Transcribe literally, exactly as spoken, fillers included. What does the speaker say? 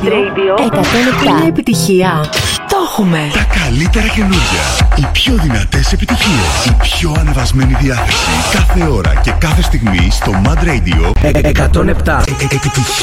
εκατόν επτά. Είναι επιτυχία. Το έχουμε. Τα καλύτερα καινούργια. Οι πιο δυνατές επιτυχίες. Η πιο ανεβασμένη διάθεση. Κάθε ώρα και κάθε στιγμή στο Mad Radio εκατόν επτά. Επιτυχία.